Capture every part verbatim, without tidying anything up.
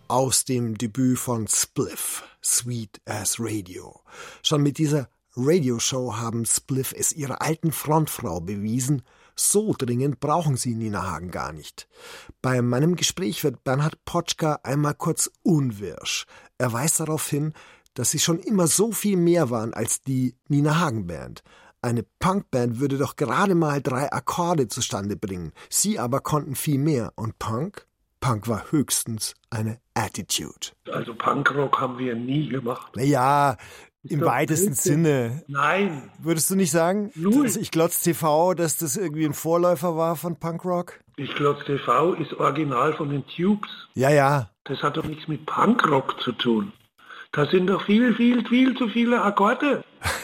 aus dem Debüt von Spliff, Sweet as Radio. Schon mit dieser Radioshow haben Spliff es ihrer alten Frontfrau bewiesen, so dringend brauchen sie Nina Hagen gar nicht. Bei meinem Gespräch wird Bernhard Potschka einmal kurz unwirsch. Er weist darauf hin, dass sie schon immer so viel mehr waren als die Nina Hagen Band. Eine Punkband würde doch gerade mal drei Akkorde zustande bringen. Sie aber konnten viel mehr. Und Punk? Punk war höchstens eine Attitude. Also Punkrock haben wir nie gemacht. Naja, im weitesten Sinne. Nein. Würdest du nicht sagen, dass Ich Glotz T V, dass das irgendwie ein Vorläufer war von Punkrock? Ich Glotz T V ist original von den Tubes. Ja, ja. Das hat doch nichts mit Punkrock zu tun. Da sind doch viel, viel, viel zu viele Akkorde.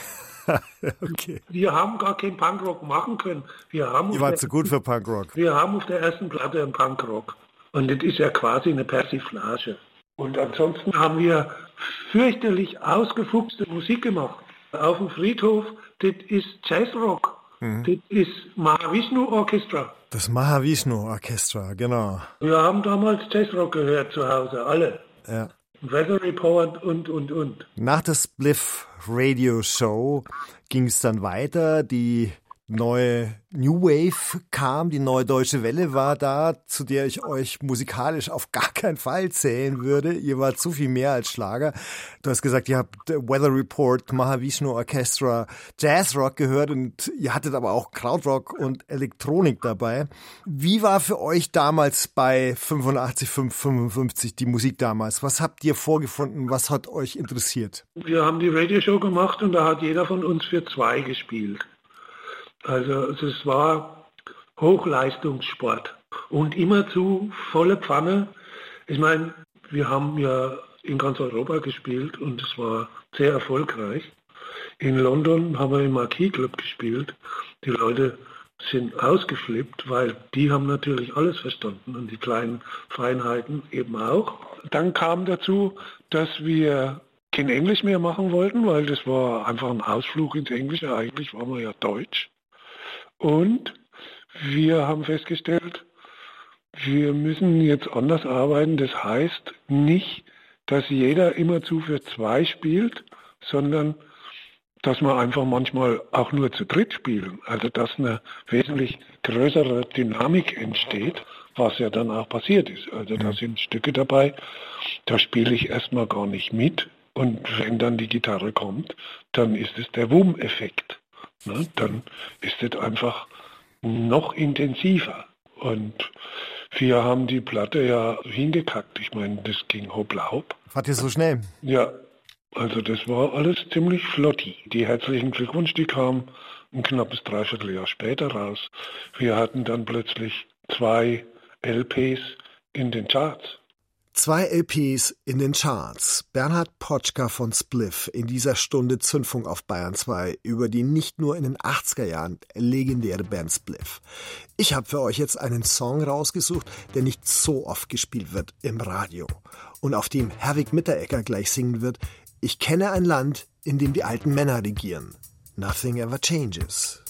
Okay. Wir haben gar keinen Punkrock machen können. Wir haben Ihr wart zu gut für Punkrock. Wir haben auf der ersten Platte einen Punkrock. Und das ist ja quasi eine Persiflage. Und ansonsten haben wir fürchterlich ausgefuchste Musik gemacht. Auf dem Friedhof, das ist Jazzrock. Mhm. Das ist Mahavishnu Orchestra. Das Mahavishnu Orchestra, genau. Wir haben damals Jazzrock gehört zu Hause, alle. Ja. Weather Report und, und, und. Nach der Spliff Radio Show ging es dann weiter. Die neue New Wave kam, die neue Deutsche Welle war da, zu der ich euch musikalisch auf gar keinen Fall zählen würde. Ihr wart zu viel mehr als Schlager. Du hast gesagt, ihr habt Weather Report, Mahavishnu Orchestra, Jazzrock gehört und ihr hattet aber auch Krautrock und Elektronik dabei. Wie war für euch damals bei fünfundachtzig Komma fünf fünfundfünfzig die Musik damals? Was habt ihr vorgefunden? Was hat euch interessiert? Wir haben die Radioshow gemacht und da hat jeder von uns für zwei gespielt. Also es war Hochleistungssport und immerzu volle Pfanne. Ich meine, wir haben ja in ganz Europa gespielt und es war sehr erfolgreich. In London haben wir im Marquis Club gespielt. Die Leute sind ausgeflippt, weil die haben natürlich alles verstanden und die kleinen Feinheiten eben auch. Dann kam dazu, dass wir kein Englisch mehr machen wollten, weil das war einfach ein Ausflug ins Englische. Eigentlich waren wir ja Deutsch. Und wir haben festgestellt, wir müssen jetzt anders arbeiten. Das heißt nicht, dass jeder immerzu für zwei spielt, sondern dass wir einfach manchmal auch nur zu dritt spielen. Also dass eine wesentlich größere Dynamik entsteht, was ja dann auch passiert ist. Also da sind Stücke dabei, da spiele ich erstmal gar nicht mit. Und wenn dann die Gitarre kommt, dann ist es der Wum-Effekt. Ne, dann ist es einfach noch intensiver. Und wir haben die Platte ja hingekackt. Ich meine, das ging hoppla hopp. Wart ihr so schnell? Ja, also das war alles ziemlich flotti. Die herzlichen Glückwunsch, die kamen ein knappes Dreivierteljahr später raus. Wir hatten dann plötzlich zwei L Ps in den Charts. Zwei L Ps in den Charts. Bernhard Potschka von Spliff in dieser Stunde Zündfunk auf Bayern zwei über die nicht nur in den achtziger Jahren legendäre Band Spliff. Ich habe für euch jetzt einen Song rausgesucht, der nicht so oft gespielt wird im Radio und auf dem Herwig Mitteregger gleich singen wird: Ich kenne ein Land, in dem die alten Männer regieren. Nothing ever changes.